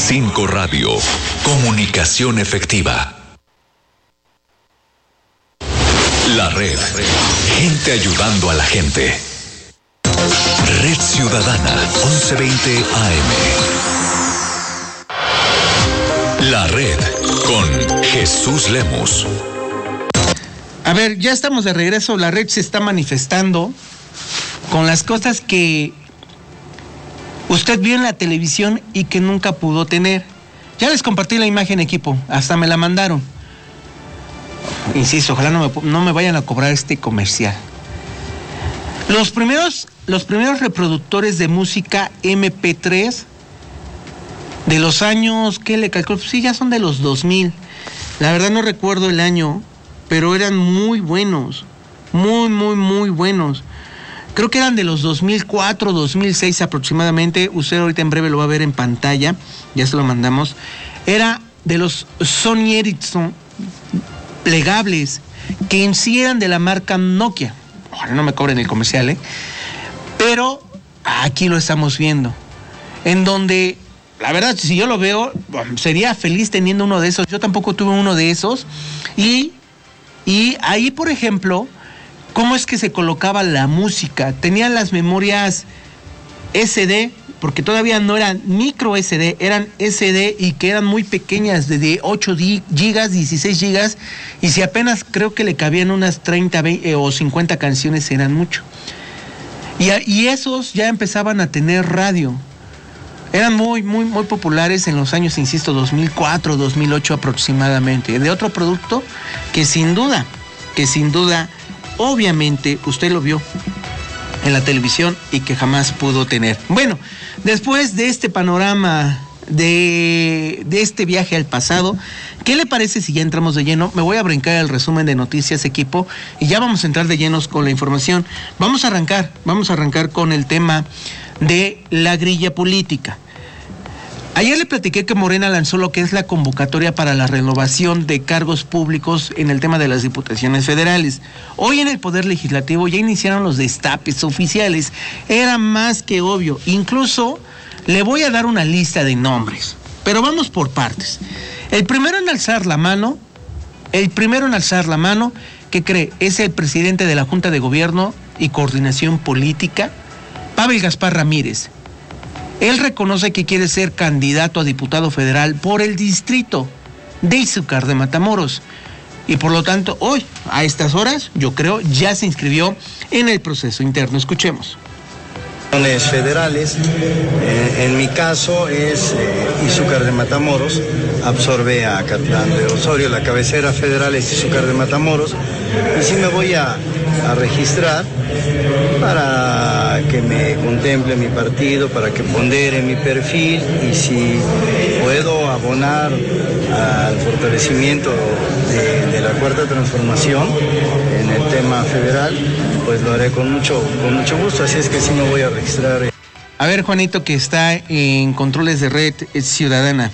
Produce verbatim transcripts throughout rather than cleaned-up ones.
cinco Radio, comunicación efectiva. La red, gente ayudando a la gente. Red Ciudadana, once veinte A M. La red, con Jesús Lemus. A ver, ya estamos de regreso. La red se está manifestando con las cosas que usted vio en la televisión y que nunca pudo tener. Ya les compartí la imagen, equipo, hasta me la mandaron. Insisto, ojalá no me, no me vayan a cobrar este comercial. Los primeros, los primeros reproductores de música eme pe tres de los años, ¿qué le calculo? Sí, ya son de los dos mil. La verdad no recuerdo el año, pero eran muy buenos, muy, muy, muy buenos. Creo que eran de los dos mil cuatro, dos mil seis aproximadamente. Usted ahorita en breve lo va a ver en pantalla, ya se lo mandamos. Era de los Sony Ericsson plegables, que en sí eran de la marca Nokia. Ojalá no me cobren el comercial, ¿eh? Pero aquí lo estamos viendo, en donde, la verdad, si yo lo veo, sería feliz teniendo uno de esos. Yo tampoco tuve uno de esos. Y, y ahí, por ejemplo, ¿cómo es que se colocaba la música? Tenían las memorias ese de, porque todavía no eran micro ese de, eran ese de y que eran muy pequeñas, de ocho gigas, dieciséis gigas, y si apenas creo que le cabían unas treinta veinte, o cincuenta canciones, eran mucho. Y, y esos ya empezaban a tener radio. Eran muy, muy, muy populares en los años, insisto, dos mil cuatro, dos mil ocho aproximadamente. De otro producto que sin duda, que sin duda, obviamente, usted lo vio en la televisión y que jamás pudo tener. Bueno, después de este panorama, de, de este viaje al pasado, ¿qué le parece si ya entramos de lleno? Me voy a brincar el resumen de noticias, equipo, y ya vamos a entrar de llenos con la información. Vamos a arrancar, vamos a arrancar con el tema de la grilla política. Ayer le platiqué que Morena lanzó lo que es la convocatoria para la renovación de cargos públicos en el tema de las diputaciones federales. Hoy en el Poder Legislativo ya iniciaron los destapes oficiales. Era más que obvio. Incluso le voy a dar una lista de nombres, pero vamos por partes. El primero en alzar la mano, el primero en alzar la mano, ¿qué cree? Es el presidente de la Junta de Gobierno y Coordinación Política, Pavel Gaspar Ramírez. Él reconoce que quiere ser candidato a diputado federal por el distrito de Izúcar de Matamoros. Y por lo tanto, hoy, a estas horas, yo creo, ya se inscribió en el proceso interno. Escuchemos. Federales, eh, en mi caso es eh, Izúcar de Matamoros, absorbe a Catlán de Osorio, la cabecera federal es Izúcar de Matamoros, y sí me voy a, a registrar para que me contemple mi partido, para que pondere mi perfil, y si puedo abonar al fortalecimiento de, de la Cuarta Transformación en el tema federal, pues lo haré con mucho, con mucho gusto, así es que sí me voy a registrar. A ver, Juanito, que está en controles de Red Ciudadana,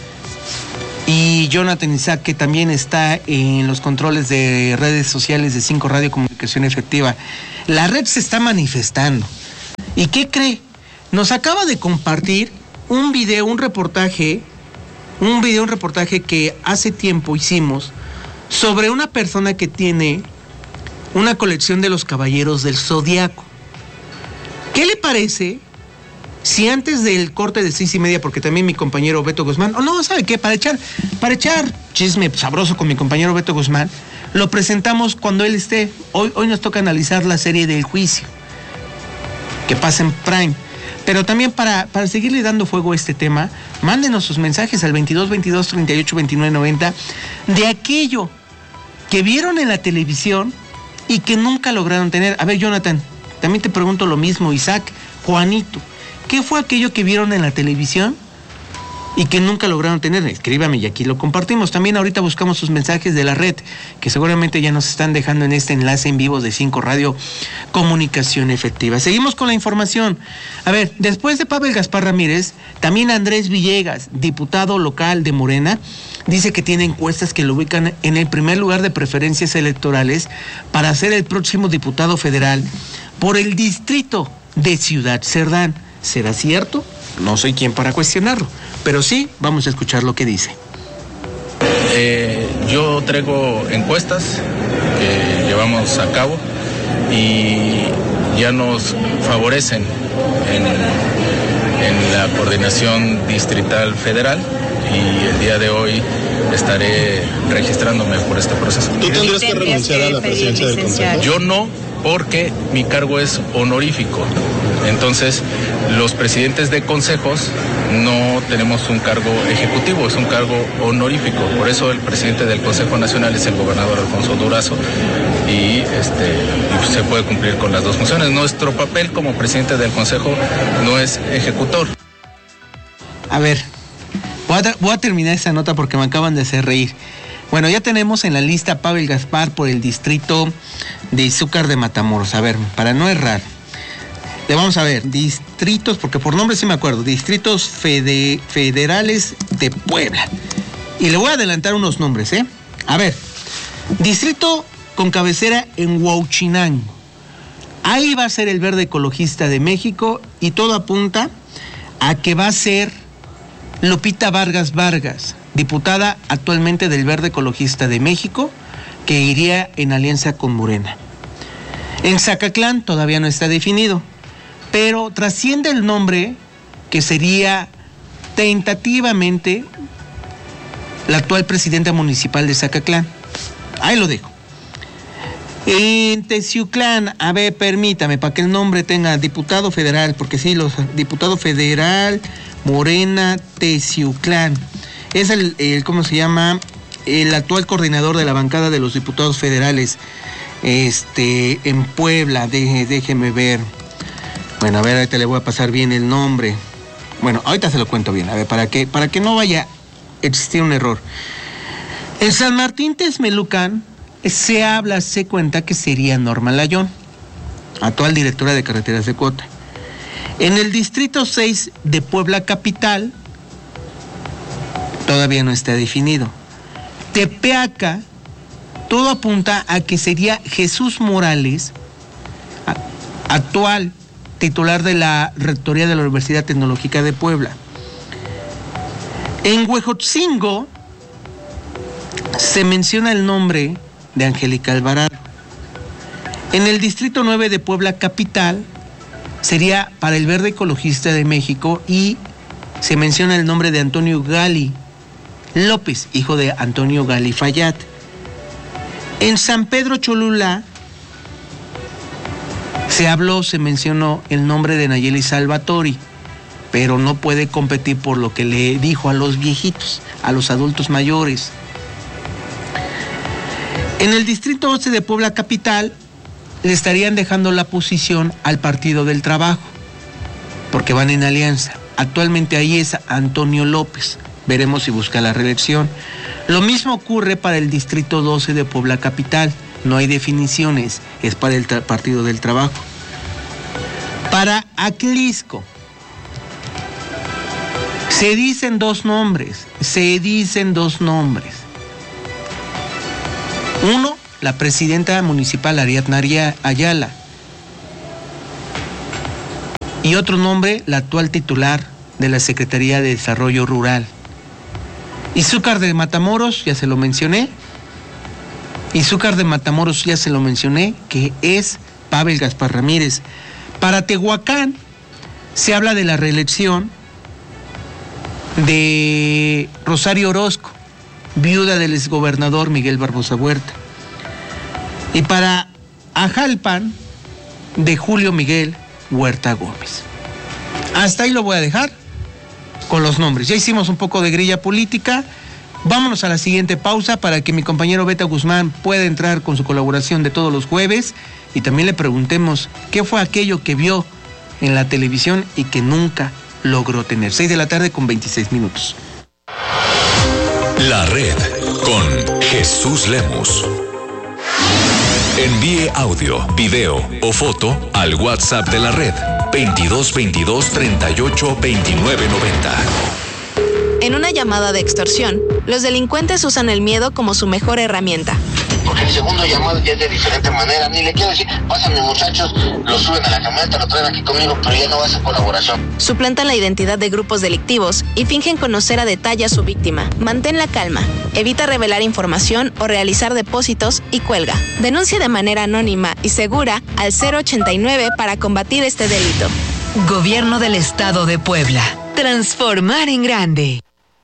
y Jonathan Isaac, que también está en los controles de redes sociales de cinco Radio Comunicación Efectiva. La red se está manifestando. ¿Y qué cree? Nos acaba de compartir un video, un reportaje, un video, un reportaje que hace tiempo hicimos sobre una persona que tiene una colección de los Caballeros del Zodiaco. ¿Qué le parece si antes del corte de seis y media, porque también mi compañero Beto Guzmán, o no, ¿sabe qué? Para echar, para echar chisme sabroso con mi compañero Beto Guzmán, lo presentamos cuando él esté. Hoy, hoy nos toca analizar la serie del juicio que pasa en Prime. Pero también para, para seguirle dando fuego a este tema, mándenos sus mensajes al veintidós veintidós treinta y ocho veintinueve noventa de aquello que vieron en la televisión y que nunca lograron tener. A ver, Jonathan, también te pregunto lo mismo, Isaac, Juanito, ¿qué fue aquello que vieron en la televisión y que nunca lograron tener? Escríbame y aquí lo compartimos. También ahorita buscamos sus mensajes de la red, que seguramente ya nos están dejando en este enlace en vivo de cinco Radio Comunicación Efectiva. Seguimos con la información. A ver, después de Pavel Gaspar Ramírez, también Andrés Villegas, diputado local de Morena, dice que tiene encuestas que lo ubican en el primer lugar de preferencias electorales para ser el próximo diputado federal por el distrito de Ciudad Cerdán. ¿Será cierto? no soy quien para cuestionarlo, pero sí vamos a escuchar lo que dice. Eh, yo traigo encuestas que llevamos a cabo y ya nos favorecen en, en la coordinación distrital federal y el día de hoy estaré registrándome por este proceso. ¿Tú tendrías que renunciar a la presidencia del Consejo? Yo no, porque mi cargo es honorífico. Entonces, los presidentes de consejos no tenemos un cargo ejecutivo, es un cargo honorífico. Por eso el presidente del Consejo Nacional es el gobernador Alfonso Durazo y este y se puede cumplir con las dos funciones. Nuestro papel como presidente del Consejo no es ejecutor. A ver, voy a, voy a terminar esta nota porque me acaban de hacer reír. Bueno, ya tenemos en la lista a Pavel Gaspar por el distrito de Izúcar de Matamoros. A ver, para no errar, le vamos a ver, distritos, porque por nombre sí me acuerdo, distritos fede, federales de Puebla. Y le voy a adelantar unos nombres, ¿eh? A ver, distrito con cabecera en Huauchinango. Ahí va a ser el Verde Ecologista de México y todo apunta a que va a ser Lupita Vargas Vargas, diputada actualmente del Verde Ecologista de México, que iría en alianza con Morena. En Zacatlán todavía no está definido, pero trasciende el nombre que sería tentativamente la actual presidenta municipal de Zacatlán. Ahí lo dejo. En Teciuclán, a ver, permítame, para que el nombre tenga diputado federal, porque sí, los diputado federal, Morena, Teciuclán. Es el, el, ¿cómo se llama? El actual coordinador de la bancada de los diputados federales, este, en Puebla, de, déjeme ver. Bueno, a ver, ahorita le voy a pasar bien el nombre. Bueno, ahorita se lo cuento bien, a ver, para que, para que no vaya a existir un error. En San Martín Texmelucan se habla, se cuenta que sería Norma Layón, actual directora de carreteras de Cota. En el distrito seis de Puebla capital, todavía no está definido. Tepeaca, todo apunta a que sería Jesús Morales, actual titular de la rectoría de la Universidad Tecnológica de Puebla. En Huejotzingo se menciona el nombre de Angélica Alvarado. En el distrito nueve de Puebla capital sería para el Verde Ecologista de México y se menciona el nombre de Antonio Gali López, hijo de Antonio Gali Fayad. En San Pedro Cholula se habló, se mencionó el nombre de Nayeli Salvatori, pero no puede competir por lo que le dijo a los viejitos, a los adultos mayores. En el distrito once de Puebla capital le estarían dejando la posición al Partido del Trabajo, porque van en alianza. Actualmente ahí es Antonio López. Veremos si busca la reelección. Lo mismo ocurre para el distrito doce de Puebla capital. No hay definiciones, es para el tra- Partido del Trabajo. Para Aclisco se dicen dos nombres, se dicen dos nombres. Uno, la presidenta municipal Ariadna Ayala. Y otro nombre, la actual titular de la Secretaría de Desarrollo Rural. Izúcar de Matamoros, ya se lo mencioné. Izúcar de Matamoros, ya se lo mencioné, que es Pavel Gaspar Ramírez. Para Tehuacán, se habla de la reelección de Rosario Orozco, viuda del exgobernador Miguel Barbosa Huerta. Y para Ajalpan, de Julio Miguel Huerta Gómez. Hasta ahí lo voy a dejar con los nombres. Ya hicimos un poco de grilla política. Vámonos a la siguiente pausa para que mi compañero Beto Guzmán pueda entrar con su colaboración de todos los jueves y también le preguntemos qué fue aquello que vio en la televisión y que nunca logró tener. seis de la tarde con veintiséis minutos. La Red con Jesús Lemus. Envíe audio, video o foto al WhatsApp de la Red veintidós veintidós treinta y ocho veintinueve noventa. En una llamada de extorsión, los delincuentes usan el miedo como su mejor herramienta. porque el segundo llamado ya es de diferente manera. Ni le quiero decir, pásame muchachos, lo suben a la camioneta, lo traen aquí conmigo, pero ya no va a ser colaboración. Suplantan la identidad de grupos delictivos y fingen conocer a detalle a su víctima. Mantén la calma, evita revelar información o realizar depósitos y cuelga. Denuncia de manera anónima y segura al cero ochenta y nueve para combatir este delito. Gobierno del Estado de Puebla. Transformar en grande.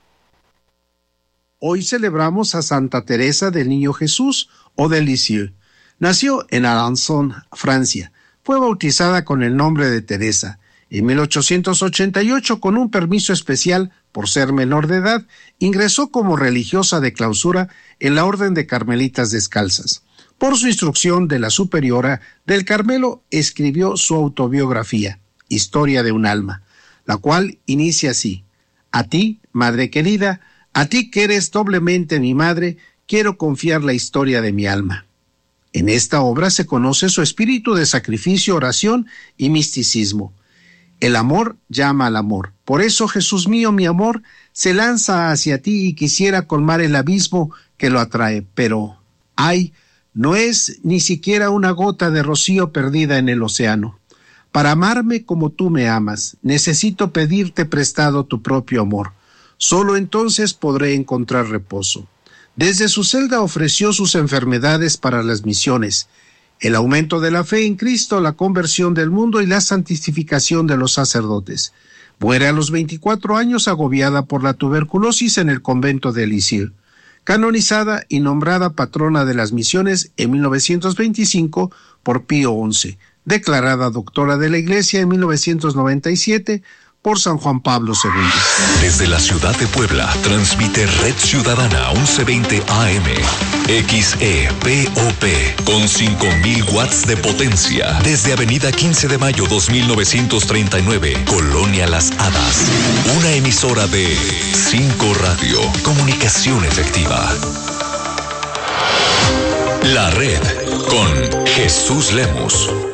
Hoy celebramos a Santa Teresa del Niño Jesús o de Lisieux. Nació en Alençon, Francia. Fue bautizada con el nombre de Teresa. En mil ochocientos ochenta y ocho, con un permiso especial por ser menor de edad, ingresó como religiosa de clausura en la Orden de Carmelitas Descalzas. Por su instrucción de la superiora del Carmelo, escribió su autobiografía, Historia de un alma, la cual inicia así: a ti, madre querida, a ti que eres doblemente mi madre, quiero confiar la historia de mi alma. En esta obra se conoce su espíritu de sacrificio, oración y misticismo. El amor llama al amor. Por eso, Jesús mío, mi amor, se lanza hacia ti y quisiera colmar el abismo que lo atrae. Pero, ay, no es ni siquiera una gota de rocío perdida en el océano. Para amarme como tú me amas, necesito pedirte prestado tu propio amor. Solo entonces podré encontrar reposo. Desde su celda ofreció sus enfermedades para las misiones, el aumento de la fe en Cristo, la conversión del mundo y la santificación de los sacerdotes. Muere a los veinticuatro años agobiada por la tuberculosis en el convento de Lisieux. Canonizada y nombrada patrona de las misiones en mil novecientos veinticinco por Pío once. Declarada doctora de la Iglesia en mil novecientos noventa y siete por San Juan Pablo segundo. Desde la ciudad de Puebla, transmite Red Ciudadana once veinte A M, X E P O P, con cinco mil watts de potencia. Desde Avenida quince de mayo dos mil novecientos treinta y nueve, Colonia Las Hadas. Una emisora de cinco Radio, comunicación efectiva. La Red, con Jesús Lemus.